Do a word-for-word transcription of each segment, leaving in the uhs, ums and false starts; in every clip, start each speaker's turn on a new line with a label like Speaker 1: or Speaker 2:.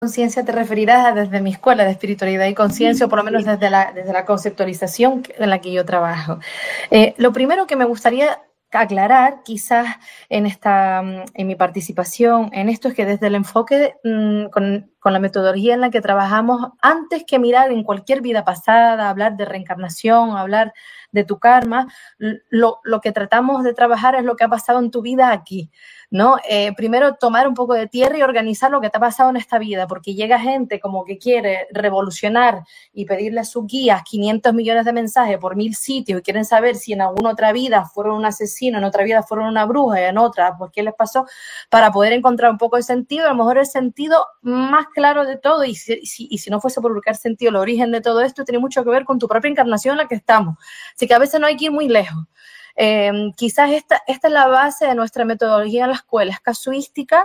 Speaker 1: conciencia te referirás desde mi escuela de espiritualidad y conciencia, o por lo menos desde la, desde la conceptualización en la que yo trabajo. Eh, lo primero que me gustaría aclarar, quizás en, esta, en mi participación en esto, es que desde el enfoque mmm, con, con la metodología en la que trabajamos, antes que mirar en cualquier vida pasada, hablar de reencarnación, hablar de tu karma, lo, lo que tratamos de trabajar es lo que ha pasado en tu vida aquí, ¿no? Eh, primero tomar un poco de tierra y organizar lo que te ha pasado en esta vida, porque llega gente como que quiere revolucionar y pedirle a sus guías quinientos millones de mensajes por mil sitios y quieren saber si en alguna otra vida fueron un asesino, en otra vida fueron una bruja y en otra, pues qué les pasó, para poder encontrar un poco de sentido. A lo mejor el sentido más claro de todo, y si, si, y si no fuese por buscar sentido, el origen de todo esto tiene mucho que ver con tu propia encarnación en la que estamos. Así que a veces no hay que ir muy lejos. Eh, quizás esta, esta es la base de nuestra metodología en la escuela, es casuística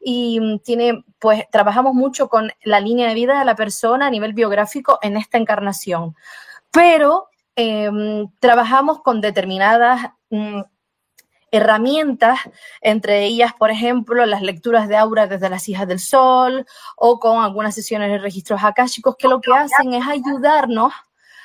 Speaker 1: y tiene, pues trabajamos mucho con la línea de vida de la persona a nivel biográfico en esta encarnación, pero eh, trabajamos con determinadas mm, herramientas, entre ellas, por ejemplo, las lecturas de aura desde las hijas del sol o con algunas sesiones de registros akáshicos que lo que hacen es ayudarnos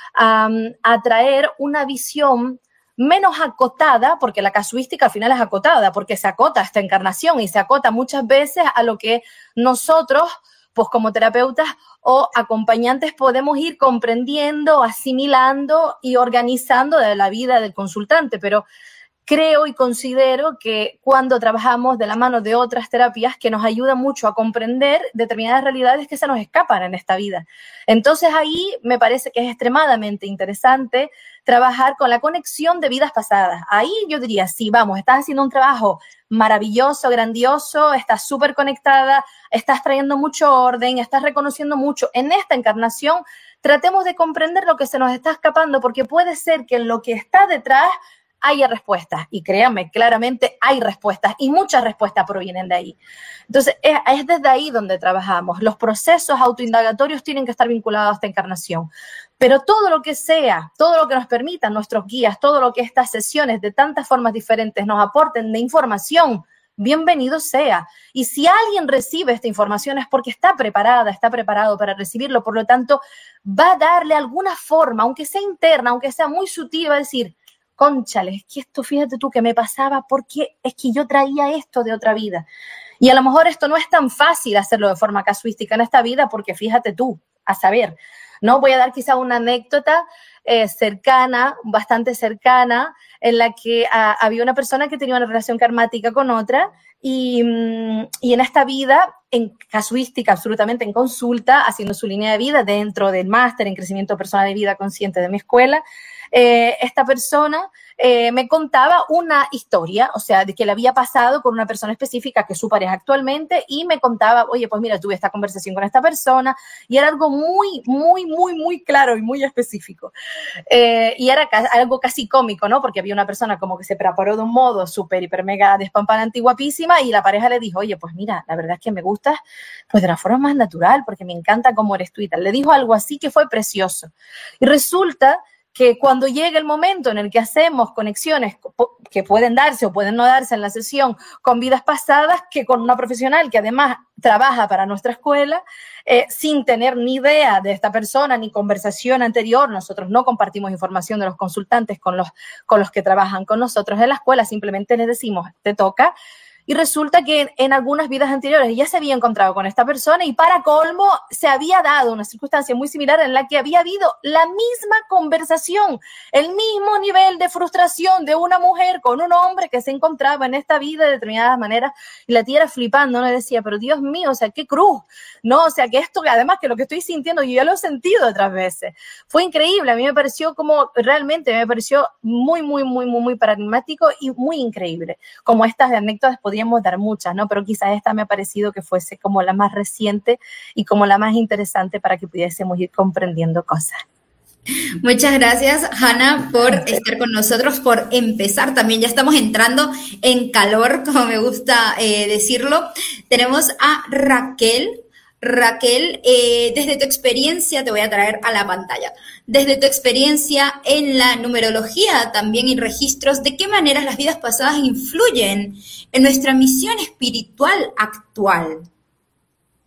Speaker 1: a, a traer una visión menos acotada, porque la casuística al final es acotada, porque se acota esta encarnación y se acota muchas veces a lo que nosotros, pues como terapeutas o acompañantes, podemos ir comprendiendo, asimilando y organizando de la vida del consultante, pero creo y considero que cuando trabajamos de la mano de otras terapias que nos ayudan mucho a comprender determinadas realidades que se nos escapan en esta vida. Entonces ahí me parece que es extremadamente interesante trabajar con la conexión de vidas pasadas. Ahí yo diría, sí, vamos, estás haciendo un trabajo maravilloso, grandioso, estás súper conectada, estás trayendo mucho orden, estás reconociendo mucho. En esta encarnación tratemos de comprender lo que se nos está escapando, porque puede ser que en lo que está detrás haya respuestas, y créanme, claramente hay respuestas, y muchas respuestas provienen de ahí. Entonces, es, es desde ahí donde trabajamos. Los procesos autoindagatorios tienen que estar vinculados a esta encarnación, pero todo lo que sea, todo lo que nos permitan nuestros guías, todo lo que estas sesiones de tantas formas diferentes nos aporten de información, bienvenido sea. Y si alguien recibe esta información es porque está preparada, está preparado para recibirlo, por lo tanto, va a darle alguna forma, aunque sea interna, aunque sea muy sutil, va a decir, cónchale, es que esto, fíjate tú, que me pasaba porque es que yo traía esto de otra vida. Y a lo mejor esto no es tan fácil hacerlo de forma casuística en esta vida porque fíjate tú, a saber, ¿no? Voy a dar quizá una anécdota eh, cercana, bastante cercana, en la que a, había una persona que tenía una relación karmática con otra y, y en esta vida, en casuística, absolutamente en consulta, haciendo su línea de vida dentro del máster en crecimiento personal y vida consciente de mi escuela, Eh, esta persona eh, me contaba una historia, o sea, de que le había pasado con una persona específica que es su pareja actualmente, y me contaba, oye, pues mira, tuve esta conversación con esta persona, y era algo muy, muy, muy, muy claro y muy específico. Eh, y era ca- algo casi cómico, ¿no? Porque había una persona como que se preparó de un modo súper, hiper, mega despampanante y guapísima, y la pareja le dijo, oye, pues mira, la verdad es que me gustas pues de una forma más natural, porque me encanta cómo eres tú y tal. Le dijo algo así que fue precioso. Y resulta que cuando llega el momento en el que hacemos conexiones que pueden darse o pueden no darse en la sesión con vidas pasadas, que con una profesional que además trabaja para nuestra escuela, eh, sin tener ni idea de esta persona ni conversación anterior, nosotros no compartimos información de los consultantes con los, con los que trabajan con nosotros en la escuela, simplemente les decimos, te toca. Y resulta que en, en algunas vidas anteriores ya se había encontrado con esta persona y para colmo se había dado una circunstancia muy similar en la que había habido la misma conversación, el mismo nivel de frustración de una mujer con un hombre que se encontraba en esta vida de determinadas maneras, y la tía era flipando, no le decía, pero Dios mío, o sea, qué cruz, ¿no? O sea, que esto, además que lo que estoy sintiendo, yo ya lo he sentido otras veces. Fue increíble, a mí me pareció como, realmente me pareció muy, muy, muy, muy, muy paradigmático y muy increíble. Como estas anécdotas podían podríamos dar muchas, ¿no? Pero quizás esta me ha parecido que fuese como la más reciente y como la más interesante para que pudiésemos ir comprendiendo cosas.
Speaker 2: Muchas gracias, Hanna, por estar con nosotros, por empezar. También ya estamos entrando en calor, como me gusta eh, decirlo. Tenemos a Raquel. Raquel, eh, desde tu experiencia, te voy a traer a la pantalla, desde tu experiencia en la numerología también y registros, ¿de qué maneras las vidas pasadas influyen en nuestra misión espiritual actual?